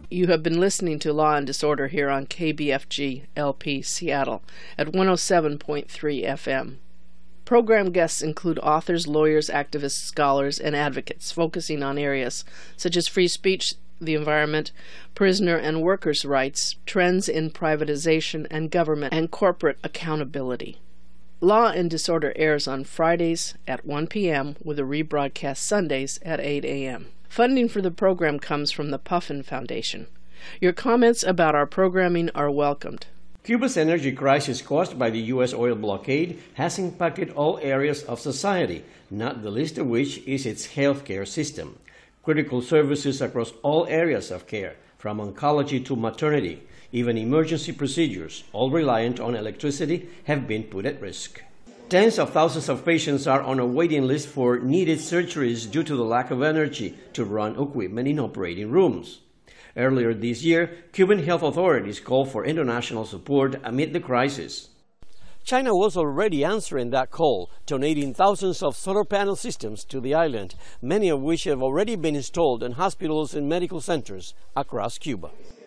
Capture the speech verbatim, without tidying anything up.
You have been listening to Law and Disorder here on K B F G L P Seattle at one oh seven point three F M. Program guests include authors, lawyers, activists, scholars, and advocates focusing on areas such as free speech, the environment, prisoner and workers' rights, trends in privatization and government, and corporate accountability. Law and Disorder airs on Fridays at one p m with a rebroadcast Sundays at eight a m Funding for the program comes from the Puffin Foundation. Your comments about our programming are welcomed. Cuba's energy crisis caused by the U S oil blockade has impacted all areas of society, not the least of which is its healthcare system. Critical services across all areas of care, from oncology to maternity, even emergency procedures, all reliant on electricity, have been put at risk. Tens of thousands of patients are on a waiting list for needed surgeries due to the lack of energy to run equipment in operating rooms. Earlier this year, Cuban health authorities called for international support amid the crisis. China was already answering that call, donating thousands of solar panel systems to the island, many of which have already been installed in hospitals and medical centers across Cuba.